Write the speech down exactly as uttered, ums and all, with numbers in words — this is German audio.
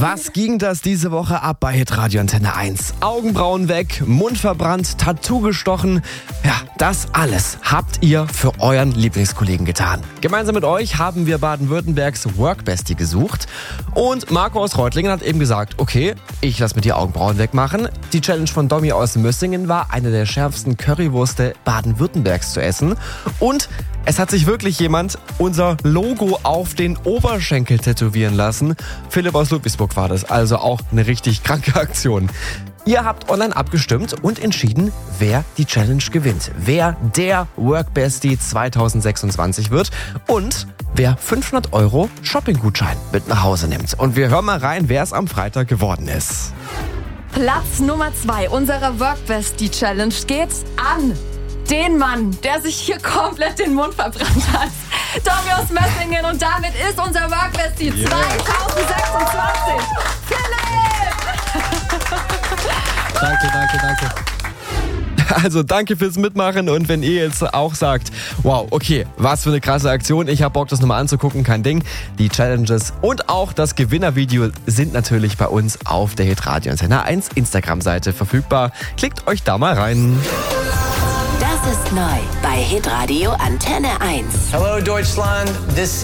Was ging das diese Woche ab bei Hitradio Antenne eins? Augenbrauen weg, Mund verbrannt, Tattoo gestochen. Ja, das alles habt ihr für euren Lieblingskollegen getan. Gemeinsam mit euch haben wir Baden-Württembergs Workbestie gesucht. Und Marco aus Reutlingen hat eben gesagt, okay, ich lass mir die Augenbrauen wegmachen. Die Challenge von Domi aus Mössingen war, eine der schärfsten Currywürste Baden-Württembergs zu essen. Und es hat sich wirklich jemand unser Logo auf den Oberschenkel tätowieren lassen. Philipp aus Ludwigsburg war das, also auch eine richtig kranke Aktion. Ihr habt online abgestimmt und entschieden, wer die Challenge gewinnt. Wer der Workbestie zwanzig sechsundzwanzig wird und wer fünfhundert Euro Shoppinggutschein mit nach Hause nimmt. Und wir hören mal rein, wer es am Freitag geworden ist. Platz Nummer zwei unserer Workbestie Challenge geht an den Mann, der sich hier komplett den Mund verbrannt hat. Domi aus Mössingen, und damit ist unser Workbestie yeah. zwanzig sechsundzwanzig. Philipp! Danke, danke, danke. Also danke fürs Mitmachen, und wenn ihr jetzt auch sagt, wow, okay, was für eine krasse Aktion, ich hab Bock, das nochmal anzugucken, kein Ding. Die Challenges und auch das Gewinnervideo sind natürlich bei uns auf der Hitradio Antenne eins Instagram-Seite verfügbar. Klickt euch da mal rein. Das ist neu bei Hitradio Antenne eins. Hello Deutschland, this